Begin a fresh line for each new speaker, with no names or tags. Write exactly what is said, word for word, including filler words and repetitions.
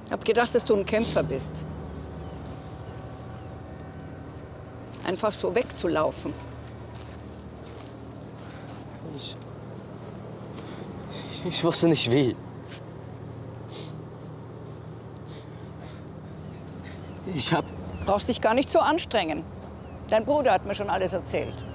Hab gedacht, dass du ein Kämpfer bist. Einfach so wegzulaufen.
Ich, ich wusste nicht wie. Ich hab...
Brauchst dich gar nicht so anstrengen. Dein Bruder hat mir schon alles erzählt.